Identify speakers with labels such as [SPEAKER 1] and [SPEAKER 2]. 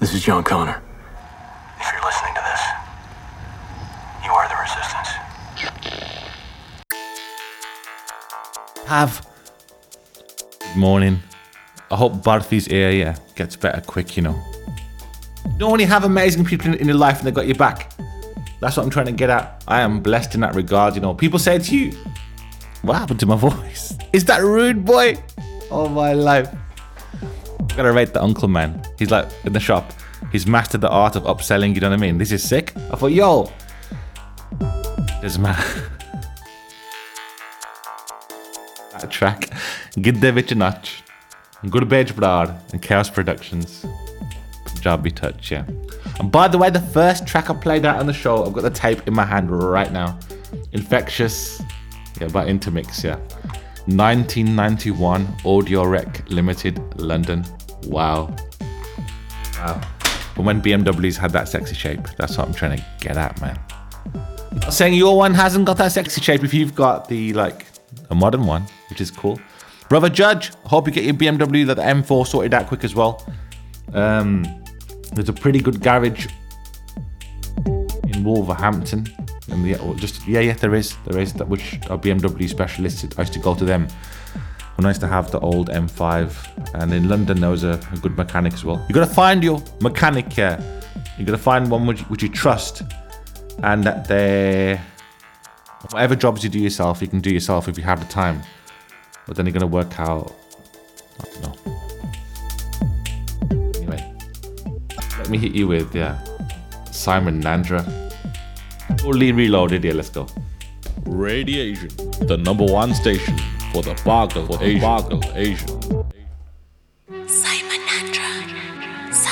[SPEAKER 1] This is John Connor.
[SPEAKER 2] If you're listening to this, you are the resistance.
[SPEAKER 3] Good morning. I hope Barthy's ear gets better quick, you know. You don't only have amazing people in your life and they got your back. That's what I'm trying to get at. I am blessed in that regard, you know. People say to you, what happened to my voice? Is that rude, boy? Oh, my life. I gotta rate the uncle, man. He's like in the shop. He's mastered the art of upselling, you know what I mean? This is sick. I thought, yo, there's man. That track. Gidde Vich Notch. Gurbage Brad and Chaos Productions. Jobby Touch, yeah. And by the way, the first track I played out on the show, I've got the tape in my hand right now. Infectious, yeah, by Intermix, yeah. 1991 Audio Rec Limited, London. Wow. But when BMWs had that sexy shape, that's what I'm trying to get at, man. I'm not saying your one hasn't got that sexy shape if you've got the, like, a modern one, which is cool. Brother Judge, hope you get your BMW, the M4 sorted out quick as well. There's a pretty good garage in Wolverhampton. And there is that, which are BMW specialists. I used to go to them when I used to have the old M5. And in London, there was a good mechanic as well. You gotta find your mechanic here. You gotta find one which you trust, and that they, whatever jobs you do yourself, you can do yourself if you have the time. But then you're gonna work out, I don't know. Anyway, let me hit you with Simon Nandra. Fully reloaded, let's go.
[SPEAKER 4] Radiation, the #1 station for the Bagel Asian.